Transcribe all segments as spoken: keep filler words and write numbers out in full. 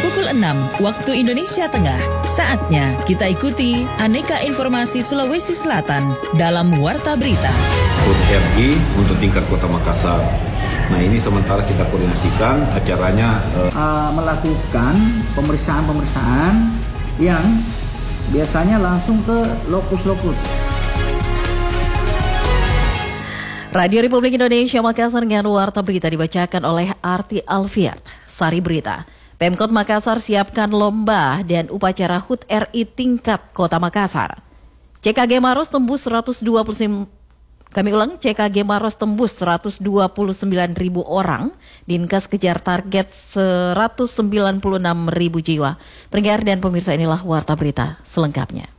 pukul enam waktu Indonesia Tengah. Saatnya kita ikuti aneka informasi Sulawesi Selatan dalam Warta Berita. H U T R I untuk tingkat Kota Makassar. Nah, ini sementara kita koordinasikan acaranya uh, uh, melakukan pemeriksaan-pemeriksaan yang biasanya langsung ke lokus-lokus. Radio Republik Indonesia Makassar dengan Warta Berita dibacakan oleh Arti Alfiat. Sari Berita. Pemkot Makassar siapkan lomba dan upacara H U T R I tingkat Kota Makassar. C K G Maros tembus seratus dua puluh sembilan Kami ulang, C K G Maros tembus seratus dua puluh sembilan ribu orang, Dinkes kejar target seratus sembilan puluh enam ribu jiwa. Pendengar dan pemirsa, inilah Warta Berita selengkapnya.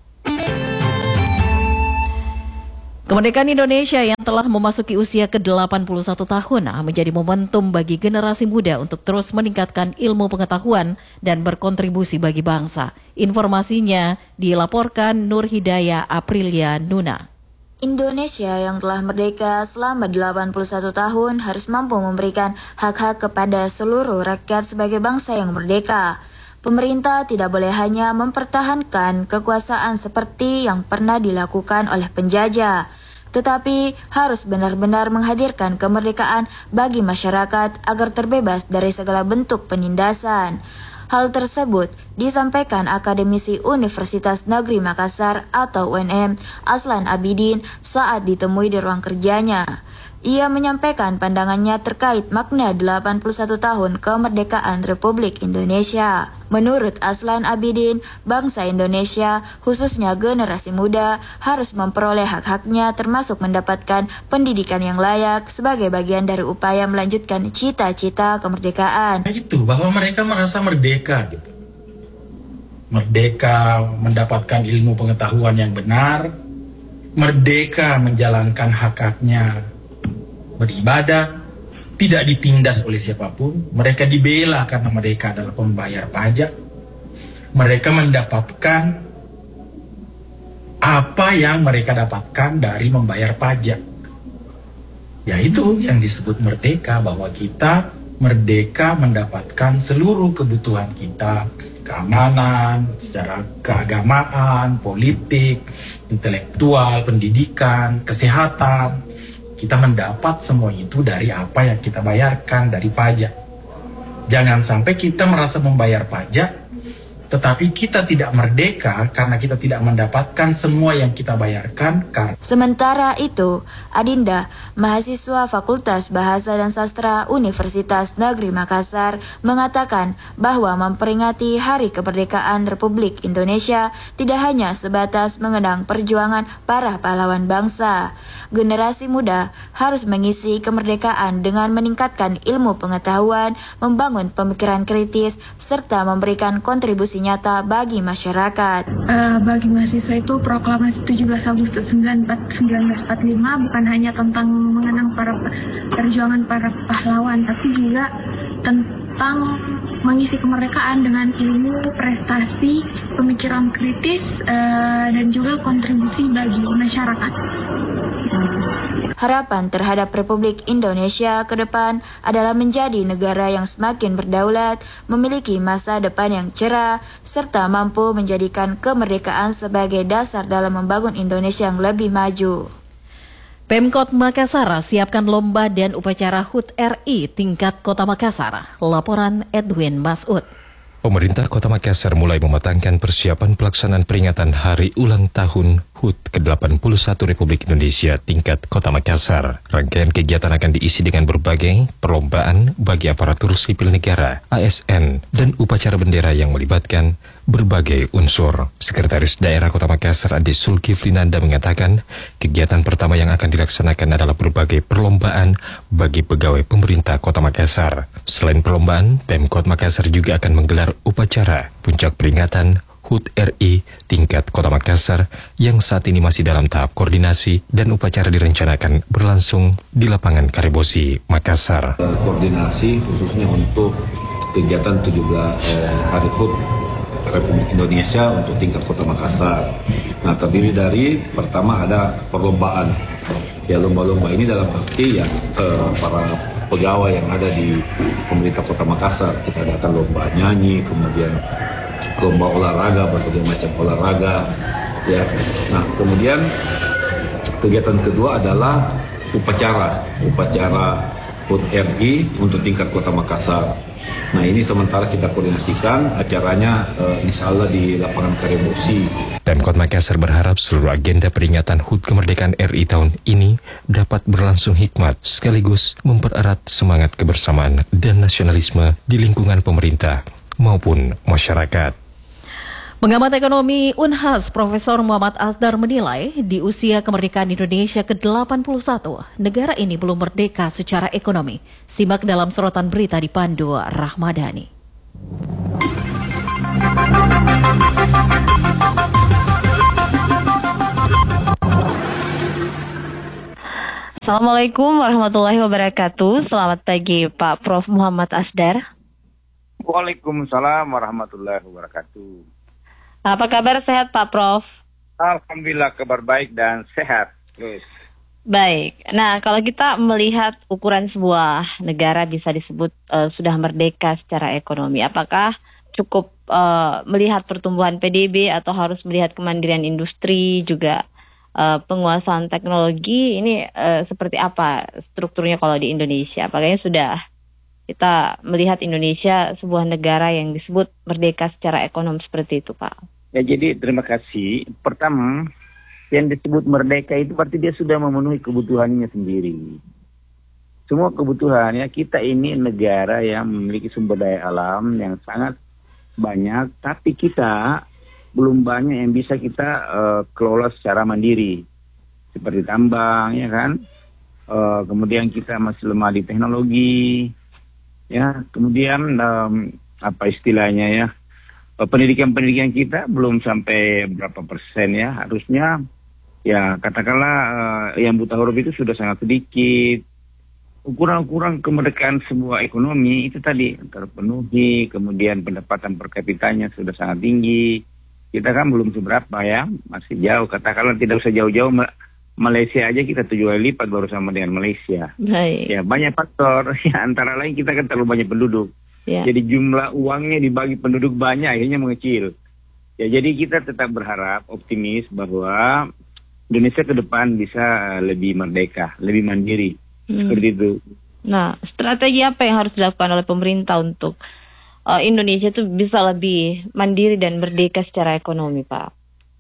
Kemerdekaan Indonesia yang telah memasuki usia ke delapan puluh satu tahun menjadi momentum bagi generasi muda untuk terus meningkatkan ilmu pengetahuan dan berkontribusi bagi bangsa. Informasinya dilaporkan Nur Hidayah Aprilia Nuna. Indonesia yang telah merdeka selama delapan puluh satu tahun harus mampu memberikan hak-hak kepada seluruh rakyat sebagai bangsa yang merdeka. Pemerintah tidak boleh hanya mempertahankan kekuasaan seperti yang pernah dilakukan oleh penjajah, tetapi harus benar-benar menghadirkan kemerdekaan bagi masyarakat agar terbebas dari segala bentuk penindasan. Hal tersebut disampaikan akademisi Universitas Negeri Makassar atau U N M Aslan Abidin saat ditemui di ruang kerjanya. Ia menyampaikan pandangannya terkait makna delapan puluh satu tahun kemerdekaan Republik Indonesia. Menurut Aslan Abidin, bangsa Indonesia, khususnya generasi muda, harus memperoleh hak-haknya termasuk mendapatkan pendidikan yang layak sebagai bagian dari upaya melanjutkan cita-cita kemerdekaan. Itu bahwa mereka merasa merdeka gitu. Merdeka mendapatkan ilmu pengetahuan yang benar, merdeka menjalankan hak-haknya beribadah, tidak ditindas oleh siapapun. Mereka dibela karena mereka adalah pembayar pajak. Mereka mendapatkan apa yang mereka dapatkan dari membayar pajak. Yaitu yang disebut merdeka, bahwa kita merdeka mendapatkan seluruh kebutuhan kita, keamanan, secara keagamaan, politik, intelektual, pendidikan, kesehatan. Kita mendapat semua itu dari apa yang kita bayarkan, dari pajak. Jangan sampai kita merasa membayar pajak, tetapi kita tidak merdeka karena kita tidak mendapatkan semua yang kita bayarkan. Sementara itu, Adinda, mahasiswa Fakultas Bahasa dan Sastra Universitas Negeri Makassar, mengatakan bahwa memperingati Hari Kemerdekaan Republik Indonesia tidak hanya sebatas mengenang perjuangan para pahlawan bangsa. Generasi muda harus mengisi kemerdekaan dengan meningkatkan ilmu pengetahuan, membangun pemikiran kritis, serta memberikan kontribusi nyata bagi masyarakat. Uh, bagi mahasiswa itu proklamasi tujuh belas Agustus seribu sembilan ratus empat puluh lima bukan hanya tentang mengenang para perjuangan para pahlawan, tapi juga tentang mengisi kemerdekaan dengan ilmu, prestasi, pemikiran kritis, uh, dan juga kontribusi bagi masyarakat. Harapan terhadap Republik Indonesia ke depan adalah menjadi negara yang semakin berdaulat, memiliki masa depan yang cerah, serta mampu menjadikan kemerdekaan sebagai dasar dalam membangun Indonesia yang lebih maju. Pemkot Makassar siapkan lomba dan upacara H U T R I tingkat Kota Makassar. Laporan Edwin Masud. Pemerintah Kota Makassar mulai mematangkan persiapan pelaksanaan peringatan Hari Ulang Tahun H U T ke delapan puluh satu Republik Indonesia tingkat Kota Makassar. Rangkaian kegiatan akan diisi dengan berbagai perlombaan bagi aparatur sipil negara, A S N, dan upacara bendera yang melibatkan berbagai unsur. Sekretaris Daerah Kota Makassar Adi Sulkiflinanda mengatakan, kegiatan pertama yang akan dilaksanakan adalah berbagai perlombaan bagi pegawai pemerintah Kota Makassar. Selain perlombaan, Pemkot Makassar juga akan menggelar upacara puncak peringatan H U T R I tingkat Kota Makassar yang saat ini masih dalam tahap koordinasi dan upacara direncanakan berlangsung di lapangan Karebosi, Makassar. Koordinasi khususnya untuk kegiatan tujuh belas eh, Hari H U T Republik Indonesia untuk tingkat Kota Makassar. Nah, terdiri dari pertama ada perlombaan. Ya, lomba-lomba ini dalam arti ya eh, para pegawai yang ada di pemerintah Kota Makassar. Kita adakan lomba nyanyi, kemudian lomba olahraga, berbagai macam olahraga. Ya, nah kemudian kegiatan kedua adalah upacara, upacara H U T R I untuk tingkat Kota Makassar. Nah ini sementara kita koordinasikan acaranya uh, insya Allah di lapangan Karebosi. Pemkot Makassar berharap seluruh agenda peringatan H U T Kemerdekaan R I tahun ini dapat berlangsung hikmat sekaligus mempererat semangat kebersamaan dan nasionalisme di lingkungan pemerintah maupun masyarakat. Pengamat ekonomi Unhas Profesor Muhammad Asdar menilai di usia kemerdekaan Indonesia ke delapan puluh satu, negara ini belum merdeka secara ekonomi. Simak dalam sorotan berita di Pandu Rahmadani. Assalamualaikum warahmatullahi wabarakatuh. Selamat pagi Pak Prof Muhammad Asdar. Waalaikumsalam warahmatullahi wabarakatuh. Apa kabar, sehat Pak Prof? Alhamdulillah kabar baik dan sehat. Terus. Baik, nah kalau kita melihat ukuran sebuah negara bisa disebut uh, sudah merdeka secara ekonomi, apakah cukup uh, melihat pertumbuhan P D B atau harus melihat kemandirian industri juga uh, penguasaan teknologi, ini uh, seperti apa strukturnya kalau di Indonesia? Apakah sudah kita melihat Indonesia sebuah negara yang disebut merdeka secara ekonomi seperti itu, Pak? Ya, jadi terima kasih. Pertama, yang disebut merdeka itu berarti dia sudah memenuhi kebutuhannya sendiri. Semua kebutuhan, ya, kita ini negara yang memiliki sumber daya alam yang sangat banyak, tapi kita belum banyak yang bisa kita uh, kelola secara mandiri. Seperti tambang, ya kan? Uh, kemudian kita masih lemah di teknologi. Ya, kemudian um, apa istilahnya ya, pendidikan-pendidikan kita belum sampai berapa persen ya, harusnya ya katakanlah uh, yang buta huruf itu sudah sangat sedikit. Ukuran-ukuran kemerdekaan sebuah ekonomi itu tadi terpenuhi, kemudian pendapatan per kapitanya sudah sangat tinggi. Kita kan belum seberapa ya, masih jauh. Katakanlah tidak usah jauh-jauh, Malaysia aja kita tujuh kali lipat baru sama dengan Malaysia. Baik. Ya, banyak faktor. Ya, antara lain kita kan terlalu banyak penduduk. Ya. Jadi jumlah uangnya dibagi penduduk banyak akhirnya mengecil. Ya, jadi kita tetap berharap optimis bahwa Indonesia ke depan bisa lebih merdeka, lebih mandiri. Hmm. Seperti itu. Nah, strategi apa yang harus dilakukan oleh pemerintah untuk uh, Indonesia itu bisa lebih mandiri dan merdeka secara ekonomi, Pak?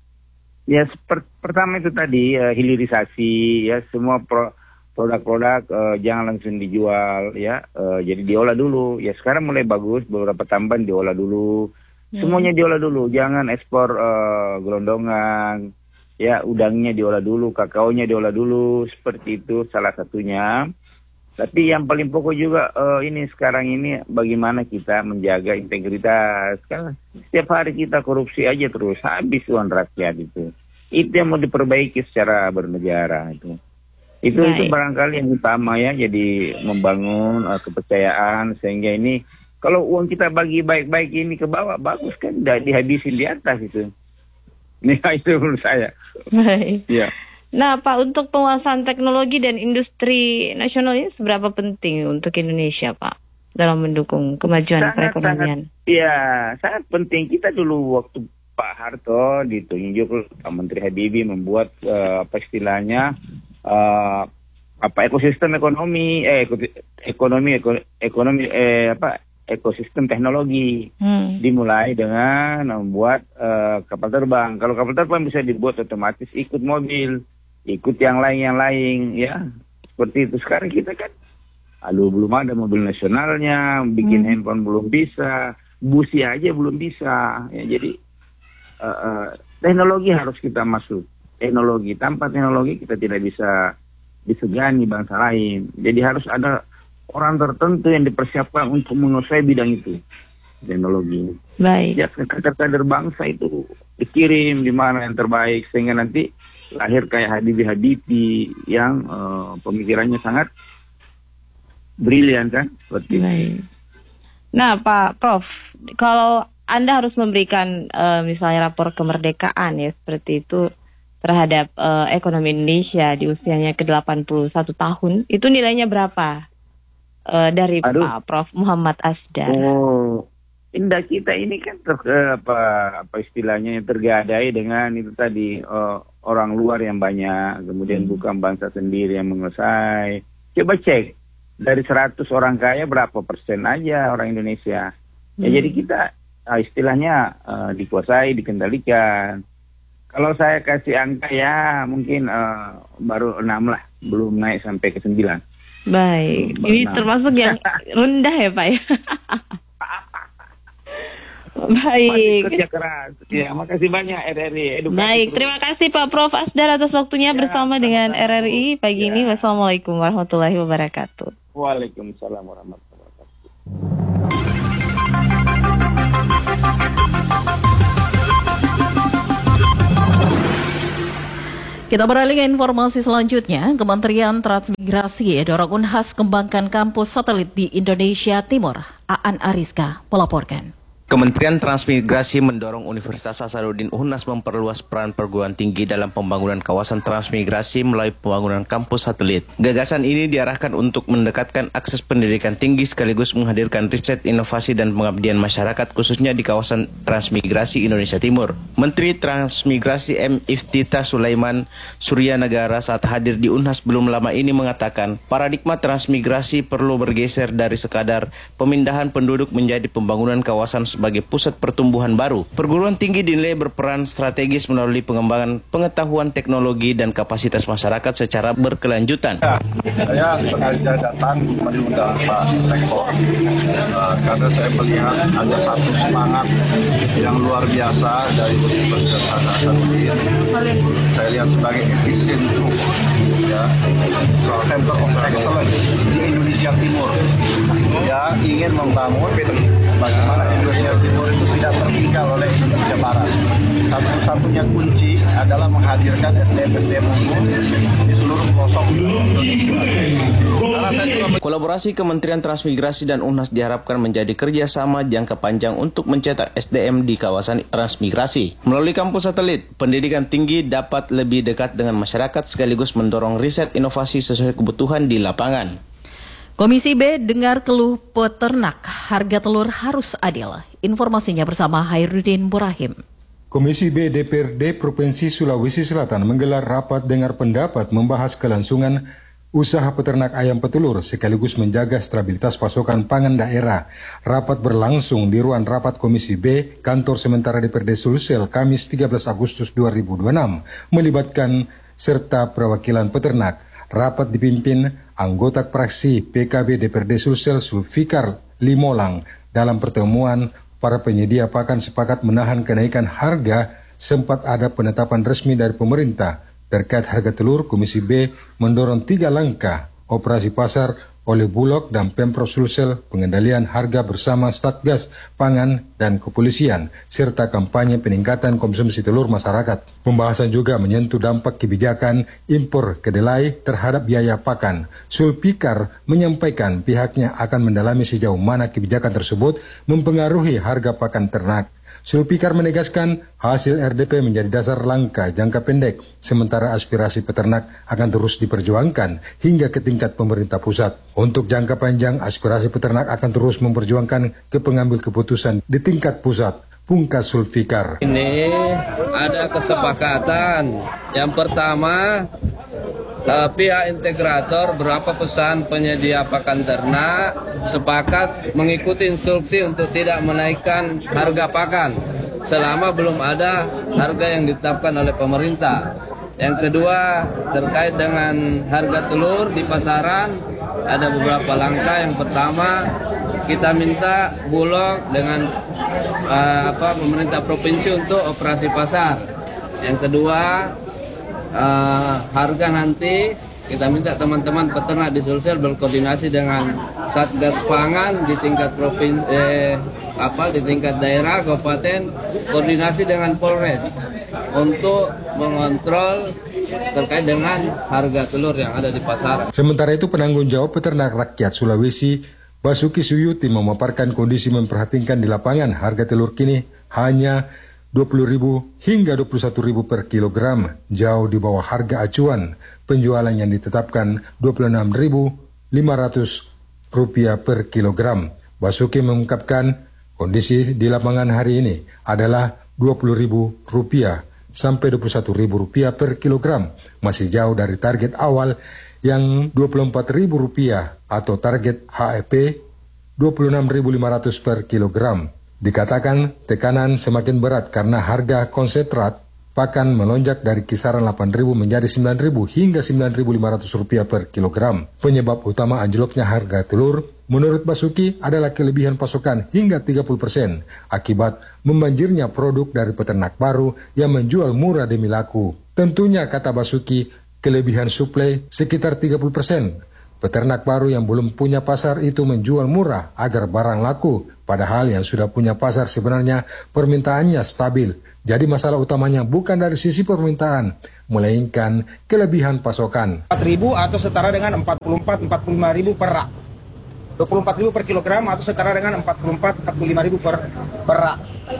Ya, per, pertama itu tadi uh, hilirisasi, ya, semua pro, produk-produk uh, jangan langsung dijual, ya, uh, jadi diolah dulu. Ya, sekarang mulai bagus, beberapa tambahan diolah dulu, hmm. semuanya diolah dulu, jangan ekspor uh, gelondongan, ya, udangnya diolah dulu, kakaonya diolah dulu, seperti itu salah satunya. Tapi yang paling pokok juga uh, ini sekarang ini bagaimana kita menjaga integritas. Kan setiap hari kita korupsi aja terus, habis uang rakyat itu. Itu yang mau diperbaiki secara bernegara itu. Itu Baik. Itu barangkali yang utama ya, jadi membangun uh, kepercayaan sehingga ini kalau uang kita bagi baik-baik ini ke bawah bagus kan, tidak dihabisin di atas itu. Nah, itu menurut saya. Baik. Ya. Nah, Pak, untuk penguasaan teknologi dan industri nasional ini seberapa penting untuk Indonesia, Pak, dalam mendukung kemajuan sangat, perekonomian? Iya, sangat, sangat penting. Kita dulu waktu Pak Harto ditunjuk Pak Menteri Habibie membuat uh, apa istilahnya uh, apa ekosistem ekonomi, eh ekonomi ekonomi eh apa ekosistem teknologi. Hmm. Dimulai dengan membuat uh, kapal terbang. Kalau kapal terbang bisa dibuat otomatis ikut mobil, ikut yang lain yang lain, ya seperti itu. Sekarang kita kan, aduh belum ada mobil nasionalnya, bikin hmm. handphone belum bisa, busi aja belum bisa. Ya, jadi uh, uh, teknologi harus kita masuk. Teknologi, tanpa teknologi kita tidak bisa disegani bangsa lain. Jadi harus ada orang tertentu yang dipersiapkan untuk menguasai bidang itu, teknologi. Baik. Ya, kader-kader bangsa itu dikirim di mana yang terbaik sehingga nanti lahir kayak Habibie Habibie yang uh, pemikirannya sangat brilian kan, seperti. Baik. Nah, Pak Prof, kalau Anda harus memberikan uh, misalnya rapor kemerdekaan ya seperti itu terhadap uh, ekonomi Indonesia di usianya ke delapan puluh satu tahun, itu nilainya berapa? uh, dari Aduh. Pak Prof Muhammad Asdar? Oh, indah kita ini kan ter, apa apa istilahnya yang tergadai dengan itu tadi uh, orang luar yang banyak, kemudian Hmm. bukan bangsa sendiri yang menguasai. Coba cek dari seratus orang kaya berapa persen aja orang Indonesia. Ya Hmm. jadi kita uh, istilahnya uh, dikuasai, dikendalikan. Kalau saya kasih angka ya mungkin uh, baru enam lah, belum naik sampai ke sembilan. Baik, Belum ini enam. termasuk yang rendah ya Pak ya? Masih Baik. kerja keras. Ya, makasih banyak R R I. Edukasi Baik, terus. terima kasih Pak Prof Asdar atas waktunya Ya, bersama dengan sama-sama. R R I pagi Ya. ini. Wassalamualaikum warahmatullahi wabarakatuh. Waalaikumsalam warahmatullahi wabarakatuh. Kita beralih ke informasi selanjutnya. Kementerian Transmigrasi dorong Unhas kembangkan kampus satelit di Indonesia Timur. Aan Ariska melaporkan. Kementerian Transmigrasi mendorong Universitas Hasanuddin Unhas memperluas peran perguruan tinggi dalam pembangunan kawasan transmigrasi melalui pembangunan kampus satelit. Gagasan ini diarahkan untuk mendekatkan akses pendidikan tinggi sekaligus menghadirkan riset, inovasi, dan pengabdian masyarakat khususnya di kawasan transmigrasi Indonesia Timur. Menteri Transmigrasi M. Iftitah Sulaiman Suryanagara saat hadir di Unhas belum lama ini mengatakan paradigma transmigrasi perlu bergeser dari sekadar pemindahan penduduk menjadi pembangunan kawasan sebagai pusat pertumbuhan baru. Perguruan tinggi dinilai berperan strategis melalui pengembangan pengetahuan teknologi dan kapasitas masyarakat secara berkelanjutan. Ya, saya sengaja datang mengundang Pak Rektor uh, karena saya melihat ada satu semangat yang luar biasa dari Universitas Hasanuddin. Saya lihat sebagai efisien ya, Center of Excellence di Indonesia Timur. Ya, ingin membangun bagaimana Indonesia Timur itu tidak tertinggal oleh Indonesia Barat. Satu-satunya kunci adalah menghadirkan S D M S D M unggul di seluruh pelosok Indonesia. Karena saya juga Kolaborasi Kementerian Transmigrasi dan Unhas diharapkan menjadi kerjasama jangka panjang untuk mencetak S D M di kawasan transmigrasi. Melalui kampus satelit, pendidikan tinggi dapat lebih dekat dengan masyarakat sekaligus mendorong riset inovasi sesuai kebutuhan di lapangan. Komisi B dengar keluh peternak, harga telur harus adil. Informasinya bersama Hairudin Burahim. Komisi B D P R D Provinsi Sulawesi Selatan menggelar rapat dengar pendapat membahas kelangsungan usaha peternak ayam petelur sekaligus menjaga stabilitas pasokan pangan daerah. Rapat berlangsung di ruang rapat Komisi B, Kantor Sementara D P R D Sulsel, Kamis tiga belas Agustus dua ribu dua puluh enam, melibatkan serta perwakilan peternak. Rapat dipimpin anggota fraksi P K B D P R D Sulsel Sulfikar Limolang. Dalam pertemuan, para penyedia pakan sepakat menahan kenaikan harga sempat ada penetapan resmi dari pemerintah. Terkait harga telur, Komisi B mendorong tiga langkah, operasi pasar oleh Bulog dan Pemprov Sulsel, pengendalian harga bersama Satgas Pangan dan Kepolisian, serta kampanye peningkatan konsumsi telur masyarakat. Pembahasan juga menyentuh dampak kebijakan impor kedelai terhadap biaya pakan. Sulfikar menyampaikan pihaknya akan mendalami sejauh mana kebijakan tersebut mempengaruhi harga pakan ternak. Sulfikar menegaskan hasil R D P menjadi dasar langkah jangka pendek, sementara aspirasi peternak akan terus diperjuangkan hingga ke tingkat pemerintah pusat. Untuk jangka panjang, aspirasi peternak akan terus memperjuangkan ke pengambil keputusan di tingkat pusat. Pungkas Sulfikar. Ini ada kesepakatan. Yang pertama, uh, pihak integrator berapa perusahaan penyedia pakan ternak sepakat mengikuti instruksi untuk tidak menaikkan harga pakan selama belum ada harga yang ditetapkan oleh pemerintah. Yang kedua, terkait dengan harga telur di pasaran, ada beberapa langkah. Yang pertama, kita minta Bulog dengan uh, apa pemerintah provinsi untuk operasi pasar. Yang kedua, uh, harga nanti kita minta teman-teman peternak di Sulsel berkoordinasi dengan Satgas Pangan di tingkat provinsi, eh, apa di tingkat daerah, kabupaten, koordinasi dengan Polres untuk mengontrol terkait dengan harga telur yang ada di pasaran. Sementara itu, penanggung jawab peternak rakyat Sulawesi, Basuki Suyuti, memaparkan kondisi memperhatikan di lapangan. Harga telur kini hanya dua puluh ribu hingga dua puluh satu ribu per kilogram, jauh di bawah harga acuan penjualan yang ditetapkan dua puluh enam ribu lima ratus rupiah per kilogram. Basuki mengungkapkan kondisi di lapangan hari ini adalah dua puluh ribu rupiah sampai dua puluh satu ribu rupiah per kilogram, masih jauh dari target awal yang dua puluh empat ribu rupiah atau target H E P dua puluh enam ribu lima ratus per kilogram. Dikatakan tekanan semakin berat karena harga konsentrat pakan melonjak dari kisaran delapan ribu menjadi sembilan ribu hingga sembilan ribu lima ratus rupiah per kilogram. Penyebab utama anjloknya harga telur menurut Basuki adalah kelebihan pasokan hingga tiga puluh persen akibat membanjirnya produk dari peternak baru yang menjual murah demi laku. Tentunya, kata Basuki, kelebihan suplai sekitar tiga puluh persen. Peternak baru yang belum punya pasar itu menjual murah agar barang laku, padahal yang sudah punya pasar sebenarnya permintaannya stabil. Jadi masalah utamanya bukan dari sisi permintaan, melainkan kelebihan pasokan. empat ribu atau setara dengan empat puluh empat sampai empat puluh lima ribu per rak. dua puluh empat ribu per kilogram atau setara dengan empat puluh empat sampai empat puluh lima ribu per, per rak.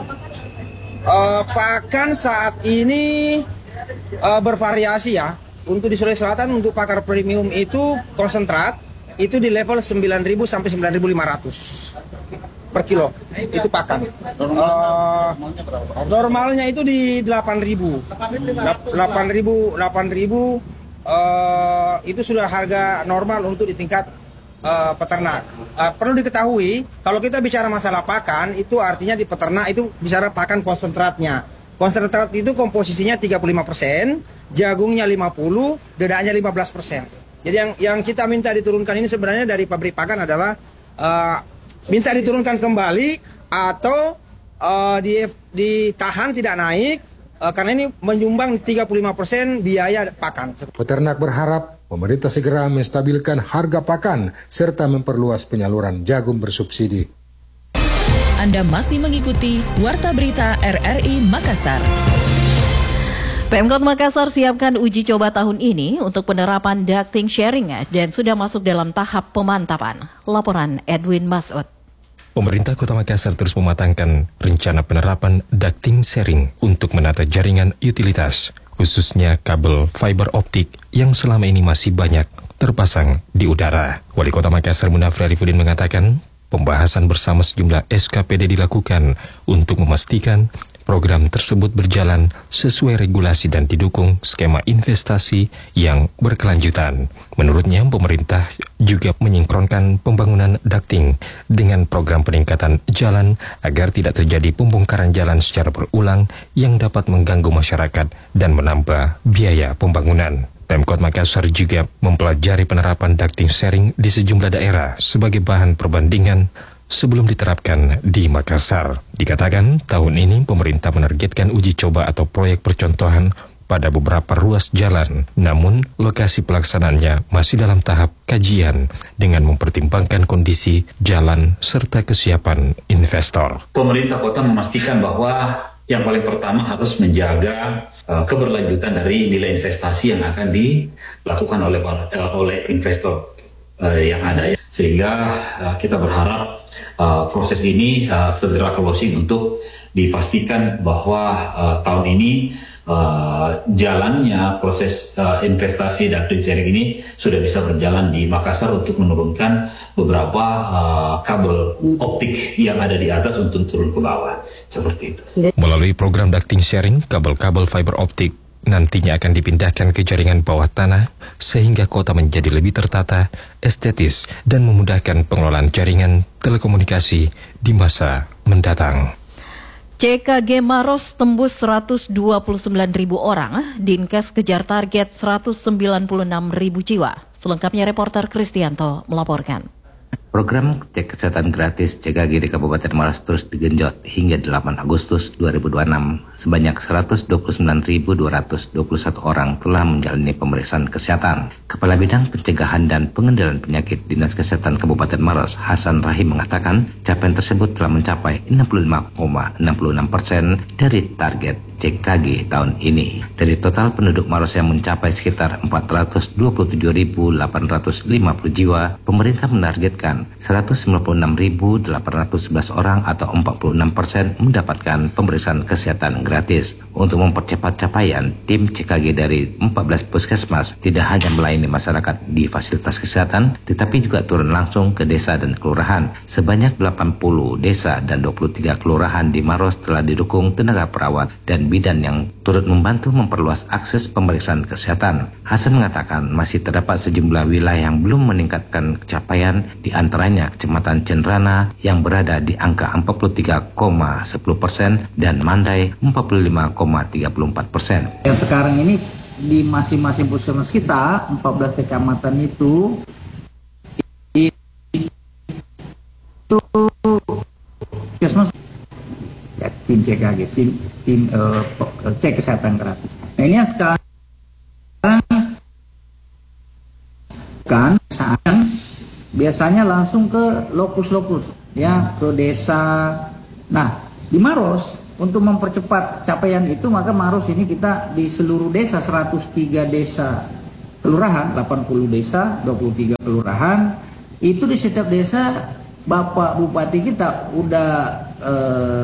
Uh, pakan saat ini uh, bervariasi ya. Untuk di Sulawesi Selatan untuk pakar premium itu konsentrat itu di level sembilan ribu sampai sembilan ribu lima ratus per kilo. Itu pakan. Uh, normalnya itu di delapan ribu. delapan ribu delapan ribu uh, itu sudah harga normal untuk di tingkat uh, peternak. Uh, perlu diketahui kalau kita bicara masalah pakan itu artinya di peternak itu bicara pakan konsentratnya. Konsentrat itu komposisinya tiga puluh lima persen, jagungnya lima puluh, dedanya lima belas persen. Jadi yang yang kita minta diturunkan ini sebenarnya dari pabrik pakan adalah uh, minta diturunkan kembali atau uh, di, ditahan tidak naik uh, karena ini menyumbang tiga puluh lima persen biaya pakan. Peternak berharap pemerintah segera menstabilkan harga pakan serta memperluas penyaluran jagung bersubsidi. Anda masih mengikuti Warta Berita R R I Makassar. Pemkot Makassar siapkan uji coba tahun ini untuk penerapan ducting sharing dan sudah masuk dalam tahap pemantapan. Laporan Edwin Masud. Pemerintah Kota Makassar terus mematangkan rencana penerapan ducting sharing untuk menata jaringan utilitas, khususnya kabel fiber optik yang selama ini masih banyak terpasang di udara. Wali Kota Makassar Munafri Arifudin mengatakan, pembahasan bersama sejumlah S K P D dilakukan untuk memastikan program tersebut berjalan sesuai regulasi dan didukung skema investasi yang berkelanjutan. Menurutnya, pemerintah juga menyinkronkan pembangunan ducting dengan program peningkatan jalan agar tidak terjadi pembongkaran jalan secara berulang yang dapat mengganggu masyarakat dan menambah biaya pembangunan. Pemkot Makassar juga mempelajari penerapan ducting sharing di sejumlah daerah sebagai bahan perbandingan sebelum diterapkan di Makassar. Dikatakan tahun ini pemerintah menargetkan uji coba atau proyek percontohan pada beberapa ruas jalan, namun lokasi pelaksanaannya masih dalam tahap kajian dengan mempertimbangkan kondisi jalan serta kesiapan investor. Pemerintah kota memastikan bahwa yang paling pertama harus menjaga uh, keberlanjutan dari nilai investasi yang akan dilakukan oleh uh, oleh investor uh, yang ada, ya. Sehingga uh, kita berharap uh, proses ini uh, segera closing untuk dipastikan bahwa uh, tahun ini uh, jalannya proses uh, investasi ducting sharing ini sudah bisa berjalan di Makassar untuk menurunkan beberapa uh, kabel optik yang ada di atas untuk turun ke bawah. Seperti itu. Melalui program ducting sharing, kabel-kabel fiber optik nantinya akan dipindahkan ke jaringan bawah tanah sehingga kota menjadi lebih tertata, estetis, dan memudahkan pengelolaan jaringan telekomunikasi di masa mendatang. C K G Maros tembus seratus dua puluh sembilan ribu orang, Dinkes kejar target seratus sembilan puluh enam ribu jiwa. Selengkapnya reporter Kristianto melaporkan. Program cek kesehatan gratis C K G di Kabupaten Maros terus digenjot hingga delapan Agustus dua ribu dua puluh enam. Sebanyak seratus dua puluh sembilan ribu dua ratus dua puluh satu orang telah menjalani pemeriksaan kesehatan. Kepala Bidang Pencegahan dan Pengendalian Penyakit Dinas Kesehatan Kabupaten Maros, Hasan Rahim, mengatakan capaian tersebut telah mencapai enam puluh lima koma enam puluh enam persen dari target C K G tahun ini. Dari total penduduk Maros yang mencapai sekitar empat ratus dua puluh tujuh ribu delapan ratus lima puluh jiwa, pemerintah menargetkan seratus sembilan puluh enam ribu delapan ratus sebelas orang atau empat puluh enam persen mendapatkan pemeriksaan kesehatan gratis. Untuk mempercepat capaian, tim C K G dari empat belas puskesmas tidak hanya melayani masyarakat di fasilitas kesehatan, tetapi juga turun langsung ke desa dan kelurahan. Sebanyak delapan puluh desa dan dua puluh tiga kelurahan di Maros telah didukung tenaga perawat dan bidan yang turut membantu memperluas akses pemeriksaan kesehatan. Hasan mengatakan masih terdapat sejumlah wilayah yang belum meningkatkan capaian, di antaranya Kecamatan Cenrana yang berada di angka empat puluh tiga koma sepuluh persen dan Mandai empat puluh lima koma tiga puluh empat persen. Yang sekarang ini di masing-masing puskesmas kita, empat belas kecamatan itu, itu puskesmas ya, tim C K G, tim, tim uh, cek kesehatan gratis. Nah ini yang sekarang kan saat biasanya langsung ke lokus-lokus, ya ke desa. Nah di Maros untuk mempercepat capaian itu, maka Maros ini kita di seluruh desa, seratus tiga desa kelurahan, delapan puluh desa, dua puluh tiga kelurahan, itu di setiap desa Bapak Bupati kita udah eh,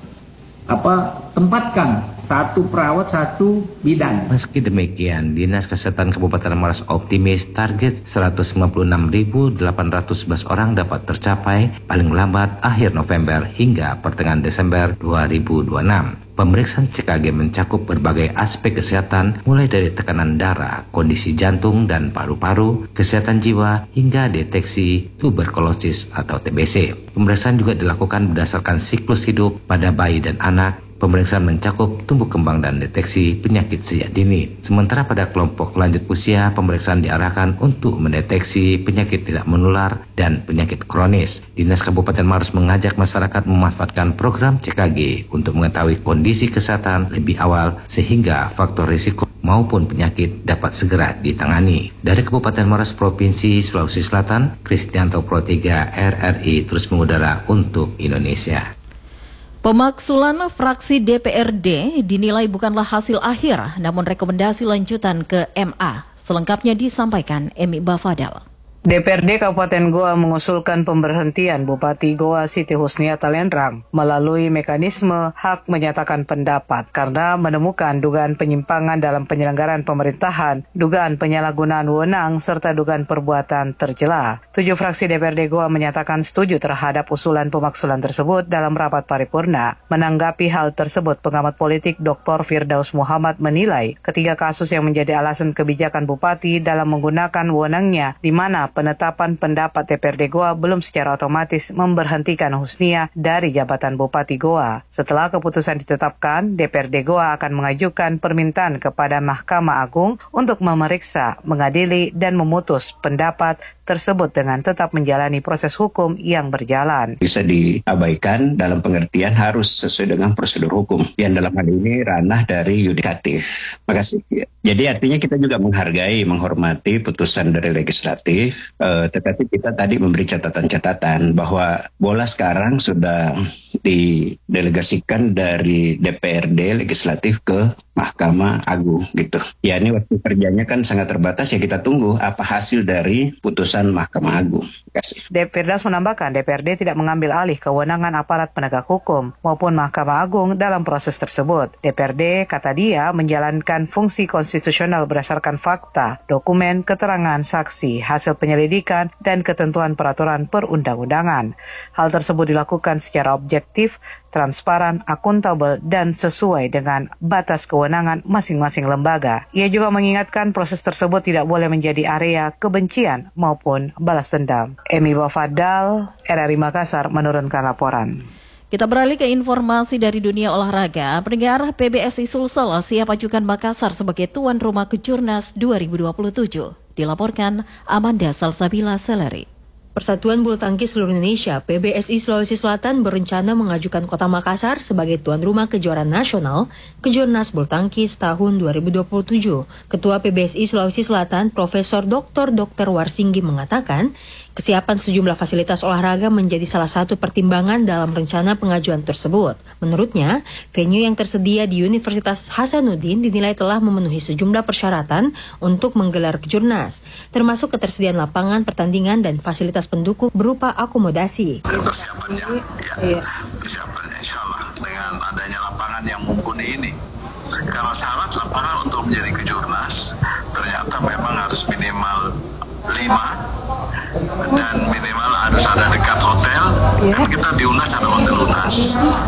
apa tempatkan satu perawat, satu bidan. Meski demikian, Dinas Kesehatan Kabupaten Maros optimis target seratus sembilan puluh enam ribu delapan ratus sebelas orang dapat tercapai paling lambat akhir November hingga pertengahan Desember dua ribu dua puluh enam. Pemeriksaan C K G mencakup berbagai aspek kesehatan, mulai dari tekanan darah, kondisi jantung dan paru-paru, kesehatan jiwa, hingga deteksi tuberkulosis atau T B C. Pemeriksaan juga dilakukan berdasarkan siklus hidup pada bayi dan anak. Pemeriksaan mencakup tumbuh kembang dan deteksi penyakit sejak dini. Sementara pada kelompok lanjut usia, pemeriksaan diarahkan untuk mendeteksi penyakit tidak menular dan penyakit kronis. Dinas Kabupaten Maros mengajak masyarakat memanfaatkan program C K G untuk mengetahui kondisi kesehatan lebih awal sehingga faktor risiko maupun penyakit dapat segera ditangani. Dari Kabupaten Maros, Provinsi Sulawesi Selatan, Kristianto Pro tiga R R I terus mengudara untuk Indonesia. Pemaksulan fraksi D P R D dinilai bukanlah hasil akhir, namun rekomendasi lanjutan ke M A. Selengkapnya disampaikan Emi Bafadal. D P R D Kabupaten Goa mengusulkan pemberhentian Bupati Goa Siti Husnia Talenrang melalui mekanisme hak menyatakan pendapat karena menemukan dugaan penyimpangan dalam penyelenggaraan pemerintahan, dugaan penyalahgunaan wewenang, serta dugaan perbuatan tercela. Tujuh fraksi D P R D Goa menyatakan setuju terhadap usulan pemaksulan tersebut dalam rapat paripurna. Menanggapi hal tersebut, pengamat politik Doktor Firdaus Muhammad menilai ketiga kasus yang menjadi alasan kebijakan Bupati dalam menggunakan wewenangnya, di mana penetapan pendapat D P R D Goa belum secara otomatis memberhentikan Husnia dari jabatan Bupati Goa. Setelah keputusan ditetapkan, D P R D Goa akan mengajukan permintaan kepada Mahkamah Agung untuk memeriksa, mengadili, dan memutus pendapat tersebut dengan tetap menjalani proses hukum yang berjalan. Bisa diabaikan dalam pengertian harus sesuai dengan prosedur hukum yang dalam hal ini ranah dari yudikatif. Makasih. Jadi artinya kita juga menghargai, menghormati putusan dari legislatif, eh, tetapi kita tadi memberi catatan-catatan bahwa bola sekarang sudah didelegasikan dari D P R D legislatif ke Mahkamah Agung gitu. Ya ini waktu kerjanya kan sangat terbatas, ya kita tunggu apa hasil dari putusan Mahkamah Agung. Terima kasih. Firdaus menambahkan D P R D tidak mengambil alih kewenangan aparat penegak hukum maupun Mahkamah Agung dalam proses tersebut. D P R D, kata dia, menjalankan fungsi konstitusional berdasarkan fakta, dokumen, keterangan saksi, hasil penyelidikan, dan ketentuan peraturan perundang-undangan. Hal tersebut dilakukan secara objektif, transparan, akuntabel, dan sesuai dengan batas kewenangan masing-masing lembaga. Ia juga mengingatkan proses tersebut tidak boleh menjadi area kebencian maupun balas dendam. Emi Bafadal, R R I Makassar, menurunkan laporan. Kita beralih ke informasi dari dunia olahraga. Pendengar, P B S I Sulsel siap ajukan Makassar sebagai tuan rumah Kejurnas dua ribu dua puluh tujuh. Dilaporkan Amanda Salsabila Seleri. Persatuan Bulu Tangkis Seluruh Indonesia P B S I Sulawesi Selatan berencana mengajukan Kota Makassar sebagai tuan rumah kejuaraan nasional Kejurnas Bulu Tangkis tahun dua ribu dua puluh tujuh. Ketua P B S I Sulawesi Selatan Profesor Doktor Dokter Warsinggi mengatakan, Kesiapan sejumlah fasilitas olahraga menjadi salah satu pertimbangan dalam rencana pengajuan tersebut. Menurutnya, venue yang tersedia di Universitas Hasanuddin dinilai telah memenuhi sejumlah persyaratan untuk menggelar Kejurnas, termasuk ketersediaan lapangan pertandingan dan fasilitas pendukung berupa akomodasi. Persiapannya, ya, persiapannya insya Allah dengan adanya lapangan yang mumpuni ini. Karena syarat lapangan untuk menjadi Kejurnas, ternyata memang harus minimal lima dan minimal harus ada dekat hotel. Kan kita di UNAS ada hotel UNAS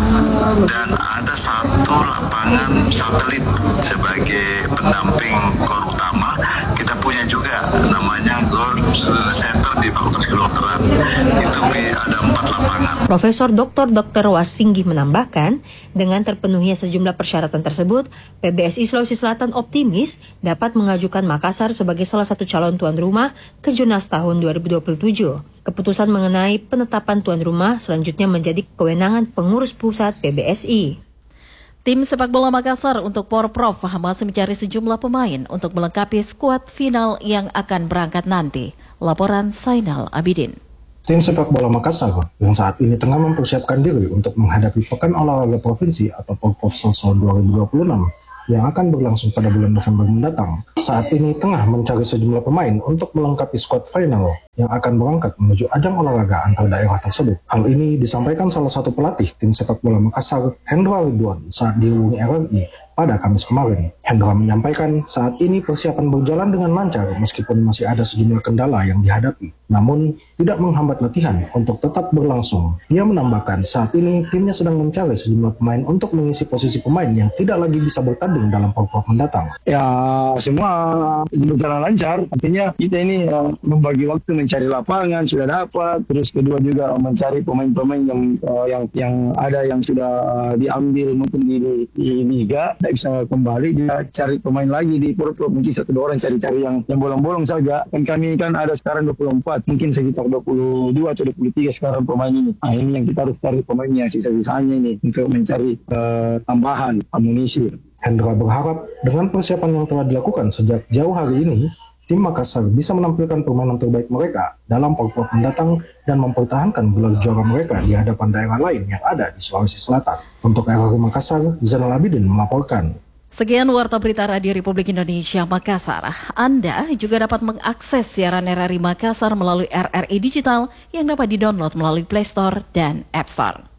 dan ada satu lapangan satelit sebagai pendamping gor utama. Kita punya juga namanya Gor Center di Fakultas Kedokteran. Itu ada empat lapangan. Profesor Doktor Dokter Warsinggi menambahkan, dengan terpenuhnya sejumlah persyaratan tersebut, P B S I Sulawesi Selatan optimis dapat mengajukan Makassar sebagai salah satu calon tuan rumah Kejurnas tahun dua ribu dua puluh tujuh. Keputusan mengenai penetapan tuan rumah selanjutnya menjadi kewenangan pengurus pusat P B S I. Tim sepak bola Makassar untuk Porprov masih mencari sejumlah pemain untuk melengkapi skuad final yang akan berangkat nanti. Laporan Zainal Abidin. Tim sepak bola Makassar yang saat ini tengah mempersiapkan diri untuk menghadapi Pekan Olahraga Provinsi atau Porprov Sulsel dua ribu dua puluh enam yang akan berlangsung pada bulan November mendatang. Saat ini tengah mencari sejumlah pemain untuk melengkapi skuad final yang akan berangkat menuju ajang olahraga antar daerah tersebut. Hal ini disampaikan salah satu pelatih tim sepak bola Makassar, Hendra Ridwan, saat dihubungi R R I pada Kamis kemarin. Hendra menyampaikan saat ini persiapan berjalan dengan lancar meskipun masih ada sejumlah kendala yang dihadapi, namun tidak menghambat latihan untuk tetap berlangsung. Ia menambahkan saat ini timnya sedang mencari sejumlah pemain untuk mengisi posisi pemain yang tidak lagi bisa bertanding dalam Porprov mendatang. Ya, semua berjalan lancar. Artinya kita ini uh, membagi waktu mencari lapangan sudah dapat, terus kedua juga mencari pemain-pemain yang uh, yang yang ada yang sudah uh, diambil mungkin di, di liga, tidak bisa kembali, dia cari pemain lagi di Porprov, mungkin satu dua orang cari-cari yang yang bolong-bolong saja. Dan kami kan ada sekarang dua puluh empat, mungkin sekitar dua puluh dua atau dua puluh tiga sekarang pemain ini. Nah, ini yang kita harus cari pemainnya sisa-sisanya ini untuk mencari uh, tambahan amunisi. Hendra berharap dengan persiapan yang telah dilakukan sejak jauh hari ini, tim Makassar bisa menampilkan permainan terbaik mereka dalam Porprov mendatang dan mempertahankan gelar juara mereka di hadapan daerah lain yang ada di Sulawesi Selatan. Untuk R R I Makassar, Zainal Abidin melaporkan. Sekian Warta Berita Radio Republik Indonesia Makassar. Anda juga dapat mengakses siaran R R I Makassar melalui R R I Digital yang dapat didownload melalui Play Store dan App Store.